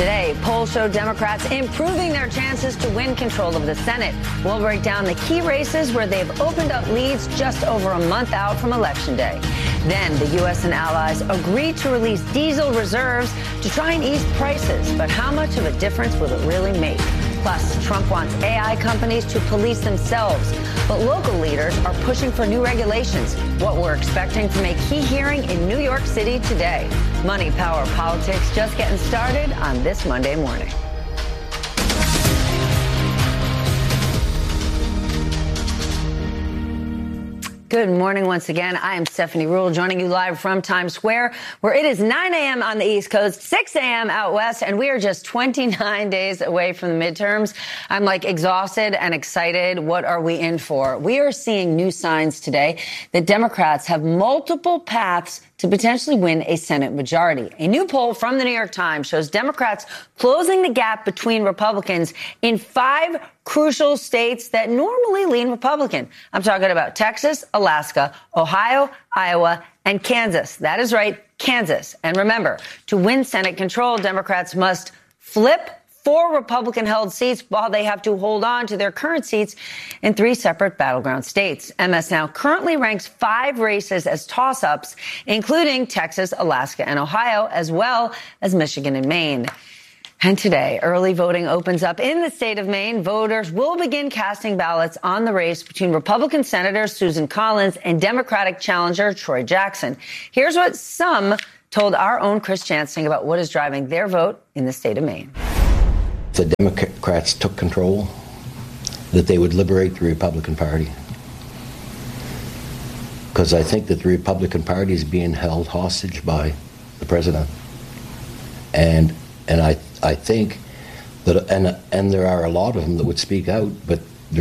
Today, polls show Democrats improving their chances to win control of the Senate. We'll break down the key races where they've opened up leads just over a month out from Election Day. Then the U.S. and allies agreed to release diesel reserves to try and ease prices. But how much of a difference will it really make? Plus, Trump wants AI companies to police themselves. But local leaders are pushing for new regulations. What we're expecting from a key hearing in New York City today. Money, power, politics just getting started on this Monday morning. Good morning once again. I am Stephanie Ruhle, joining you live from Times Square, where it is 9 a.m. on the East Coast, 6 a.m. out west, and we are just 29 days away from the midterms. I'm exhausted and excited. What are we in for? We are seeing new signs today that Democrats have multiple paths to potentially win a Senate majority. A new poll from the New York Times shows Democrats closing the gap between Republicans in 5 crucial states that normally lean Republican. I'm talking about Texas, Alaska, Ohio, Iowa, and Kansas. That is right, Kansas. And remember, to win Senate control, Democrats must flip 4 Republican-held seats while they have to hold on to their current seats in 3 separate battleground states. MS Now currently ranks 5 races as toss-ups, including Texas, Alaska, and Ohio, as well as Michigan and Maine. And today, early voting opens up in the state of Maine. Voters will begin casting ballots on the race between Republican Senator Susan Collins and Democratic challenger Troy Jackson. Here's what some told our own Chris Jansing about what is driving their vote in the state of Maine. If the Democrats took control, that they would liberate the Republican Party. Because I think that the Republican Party is being held hostage by the president. And I think that, and there are a lot of them that would speak out, but